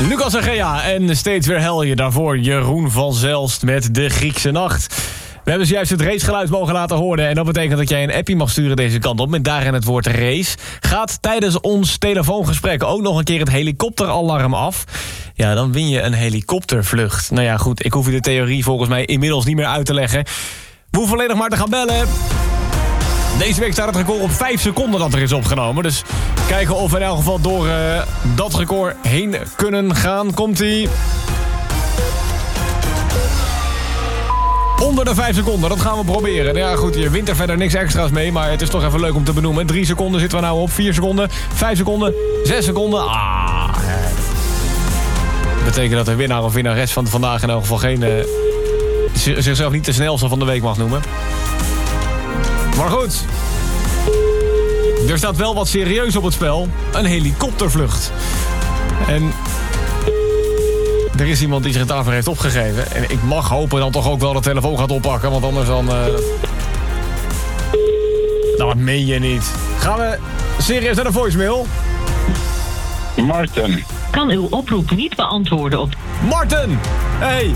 Lucas en Gea en steeds weer hel je daarvoor Jeroen van Zelst met De Griekse Nacht. We hebben zojuist het racegeluid mogen laten horen en dat betekent dat jij een appie mag sturen deze kant op met daarin het woord race. Gaat tijdens ons telefoongesprek ook nog een keer het helikopteralarm af? Ja, dan win je een helikoptervlucht. Nou ja, goed, ik hoef je de theorie volgens mij inmiddels niet meer uit te leggen. We hoeven alleen nog maar te gaan bellen. Deze week staat het record op 5 seconden dat er is opgenomen. Dus kijken of we in elk geval door dat record heen kunnen gaan. Komt-ie. Onder de 5 seconden, dat gaan we proberen. Ja goed, je wint er verder niks extra's mee, maar het is toch even leuk om te benoemen. 3 seconden zitten we nou op, 4 seconden, 5 seconden, 6 seconden. Dat betekent dat de winnaar of winnares van vandaag in elk geval geen... zichzelf niet de snelste van de week mag noemen. Maar goed, er staat wel wat serieus op het spel. Een helikoptervlucht. En er is iemand die zich daarvoor heeft opgegeven. En ik mag hopen dan toch ook wel de telefoon gaat oppakken. Want anders dan... Nou, dat meen je niet. Gaan we serieus naar de voicemail? Martin. Kan uw oproep niet beantwoorden op... Martin! Hey!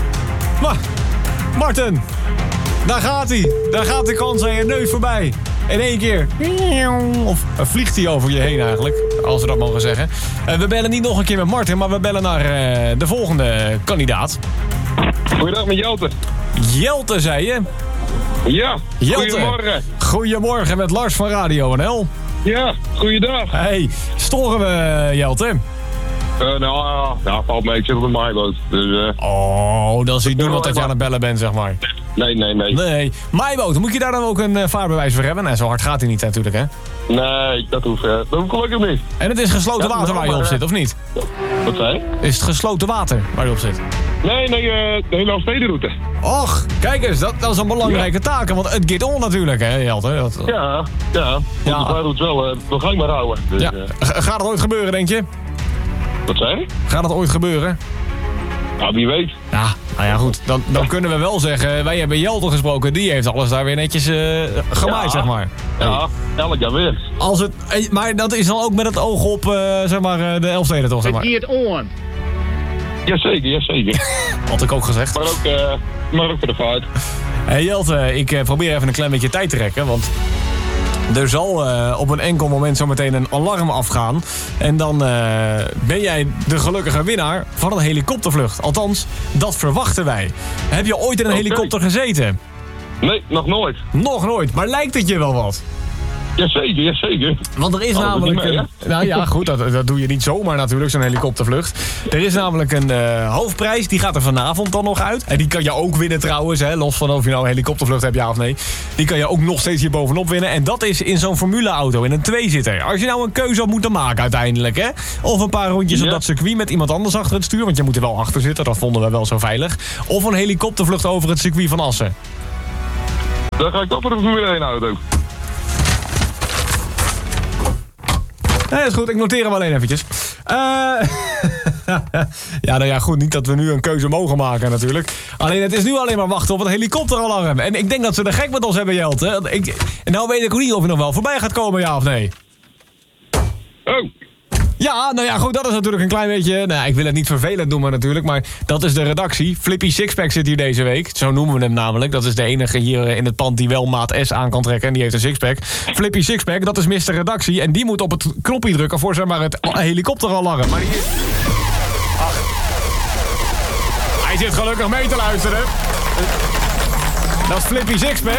Martin! Daar gaat hij. Daar gaat de kans aan je neus voorbij. In één keer. Of vliegt hij over je heen eigenlijk, als we dat mogen zeggen. We bellen niet nog een keer met Martin, maar we bellen naar de volgende kandidaat. Goeiedag met Jelte. Jelte, zei je? Ja, Jelte. Goedemorgen. Goedemorgen met Lars van Radio NL. Ja, goeiedag. Hey, storen we Jelte? Nou, valt mee. Ik zit op een maaiboot. Dus, dan ziet niemand dat je aan het bellen bent, zeg maar. Nee. Maaiboot, moet je daar dan ook een vaarbewijs voor hebben? Nou, zo hard gaat hij niet natuurlijk, hè? Nee, dat hoeft gelukkig niet. En het is gesloten water waar je op zit, of niet? Wat zei je? Is het gesloten water waar je op zit? Nee, de hele Elfstedenroute. Och, kijk eens, dat is een belangrijke taak. Want het get on natuurlijk, hè, Jelte? Ja. Want wij doen het wel gangbaar houden. Dus, ja. Gaat het ooit gebeuren, denk je? Wat zei je? Gaat het ooit gebeuren? Nou, wie weet. Ja, nou ja, goed. Dan kunnen we wel zeggen, wij hebben Jelte gesproken. Die heeft alles daar weer netjes gemaaid, zeg maar. Ja, elk jaar weer. Maar dat is dan ook met het oog op, zeg maar, de Elfsteden, toch? Zeg maar. Get on. Jazeker. Had ik ook gezegd. Maar ook voor de vaart. Hey Jelte, ik probeer even een klein beetje tijd te rekken, want... Er zal op een enkel moment zometeen een alarm afgaan. En dan ben jij de gelukkige winnaar van een helikoptervlucht. Althans, dat verwachten wij. Heb je ooit in een helikopter gezeten? Nee, nog nooit. Nog nooit, maar lijkt het je wel wat? Jazeker. Want er is namelijk... nou ja, goed, dat doe je niet zomaar natuurlijk, zo'n helikoptervlucht. Er is namelijk een hoofdprijs, die gaat er vanavond dan nog uit. En die kan je ook winnen trouwens, hè, los van of je nou een helikoptervlucht hebt, ja of nee. Die kan je ook nog steeds hier bovenop winnen. En dat is in zo'n formuleauto, in een tweezitter. Als je nou een keuze had moeten maken uiteindelijk, hè. Of een paar rondjes op dat circuit met iemand anders achter het stuur. Want je moet er wel achter zitten, dat vonden we wel zo veilig. Of een helikoptervlucht over het circuit van Assen. Dan ga ik toch voor de Formule 1 auto. Nee, dat is goed. Ik noteer hem alleen eventjes. Ja, nou ja, goed. Niet dat we nu een keuze mogen maken natuurlijk. Alleen het is nu alleen maar wachten op het helikopteralarm. En ik denk dat ze de gek met ons hebben, Jelte. En nou weet ik ook niet of je nog wel voorbij gaat komen, ja of nee. Oh. Ja, nou ja, goed, dat is natuurlijk een klein beetje... Nou, ik wil het niet vervelend noemen natuurlijk, maar dat is de redactie. Flippy Sixpack zit hier deze week. Zo noemen we hem namelijk. Dat is de enige hier in het pand die wel maat S aan kan trekken. En die heeft een sixpack. Flippy Sixpack, dat is Mr. Redactie. En die moet op het knopje drukken voor, zeg maar, het helikopteralarm. Maar die is... Ach. Hij zit gelukkig mee te luisteren. Dat is Flippy Sixpack.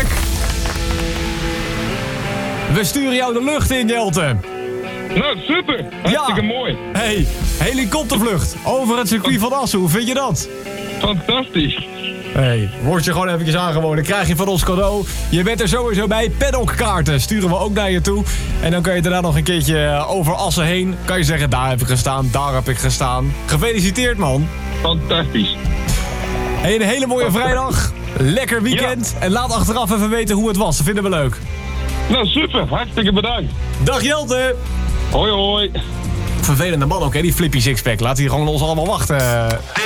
We sturen jou de lucht in, Jelte. Nou, super. Hartstikke mooi. Hey, helikoptervlucht over het circuit van Assen. Hoe vind je dat? Fantastisch. Hey, word je gewoon eventjes aangeboden. Krijg je van ons cadeau. Je bent er sowieso bij. Paddockkaarten sturen we ook naar je toe. En dan kan je daarna nog een keertje over Assen heen. Kan je zeggen, daar heb ik gestaan, daar heb ik gestaan. Gefeliciteerd, man. Fantastisch. Hey, een hele mooie vrijdag. Lekker weekend. Ja. En laat achteraf even weten hoe het was. Dat vinden we leuk. Nou, super. Hartstikke bedankt. Dag Jelte. Hoi. Vervelende man ook, hè, die Flippy Sixpack. Laat hij gewoon ons allemaal wachten.